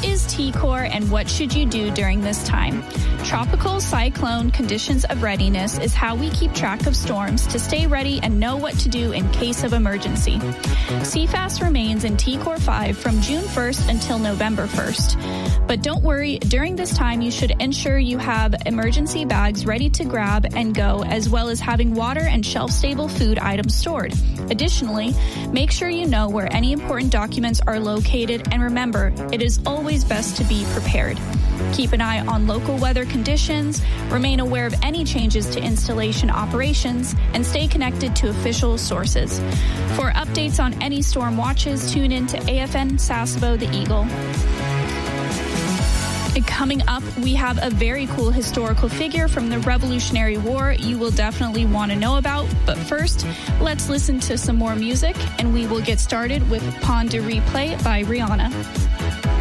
What is T-Corps and what should you do during this time? Tropical cyclone conditions of readiness is how we keep track of storms to stay ready and know what to do in case of emergency. CFAS remains in T-Corps 5 from June 1st until November 1st. But don't worry, during this time you should ensure you have emergency bags ready to grab and go, as well as having water and shelf-stable food items stored. Additionally, make sure you know where any important documents are located, and remember, it is always best to be prepared. Keep an eye on local weather conditions, remain aware of any changes to installation operations, and stay connected to official sources. For updates on any storm watches, tune in to AFN Sasebo the Eagle. Coming up, we have a very cool historical figure from the Revolutionary War you will definitely want to know about. But first, let's listen to some more music, and we will get started with Pon de Replay by Rihanna.